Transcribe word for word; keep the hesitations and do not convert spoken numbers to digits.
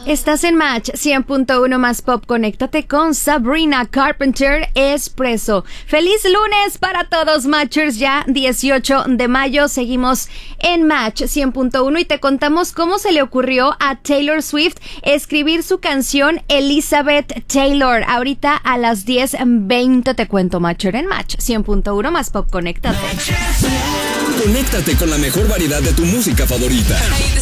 Estás en Match cien punto uno más Pop. Conéctate con Sabrina Carpenter Expreso. Feliz lunes para todos, Matchers. Ya dieciocho de mayo seguimos en Match cien punto uno y te contamos cómo se le ocurrió a Taylor Swift escribir su canción Elizabeth Taylor. Ahorita a las diez veinte te cuento, Matcher, en Match cien punto uno más Pop. Conéctate. Conéctate con la mejor variedad de tu música favorita.